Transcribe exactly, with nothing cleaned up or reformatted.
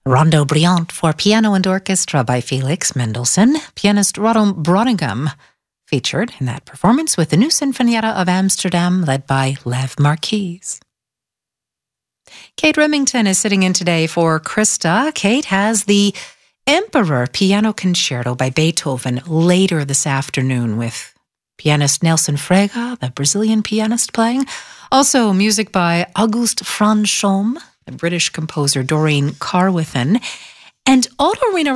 Rondo Briand for piano and orchestra by Felix Mendelssohn. Pianist Rodom Brodingham featured in that performance with the new Sinfonietta of Amsterdam led by Lev Marquis. Kate Remington is sitting in today for Krista. Kate has the Emperor Piano Concerto by Beethoven later this afternoon with pianist Nelson Frega, the Brazilian pianist, playing. Also music by Auguste Franchomme, the British composer Doreen Carwithan, and Otto